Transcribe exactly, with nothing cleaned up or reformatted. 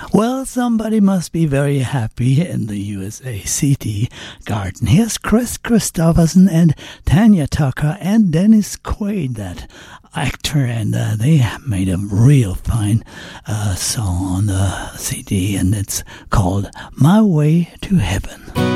Well, somebody must be very happy in the U S A City Garden. Here's Chris Christopherson and Tanya Tucker and Dennis Quaid, that actor, and uh, they made a real fine uh, song on the C D, and it's called My Way to Heaven.